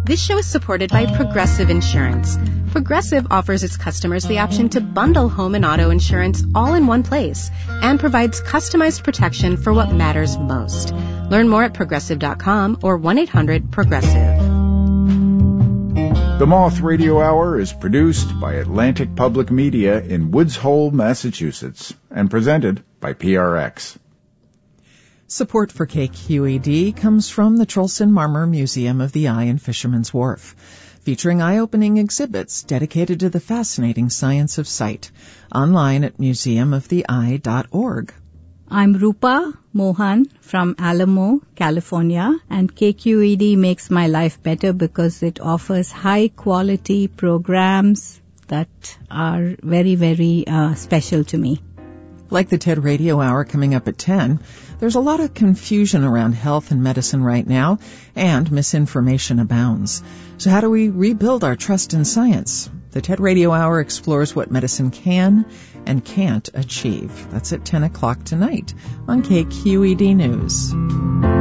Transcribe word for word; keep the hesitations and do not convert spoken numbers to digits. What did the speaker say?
This show is supported by Progressive Insurance. Progressive offers its customers the option to bundle home and auto insurance all in one place and provides customized protection for what matters most. Learn more at progressive dot com or one eight hundred progressive. The Moth Radio Hour is produced by Atlantic Public Media in Woods Hole, Massachusetts, and presented by P R X. Support for K Q E D comes from the Trolson Marmor Museum of the Eye in Fisherman's Wharf, featuring eye-opening exhibits dedicated to the fascinating science of sight. Online at museum of the eye dot org. I'm Rupa Mohan from Alamo, California, and K Q E D makes my life better because it offers high-quality programs that are very, very uh, special to me. Like the TED Radio Hour coming up at ten, there's a lot of confusion around health and medicine right now, and misinformation abounds. So how do we rebuild our trust in science? The TED Radio Hour explores what medicine can and can't achieve. That's at ten o'clock tonight on K Q E D News.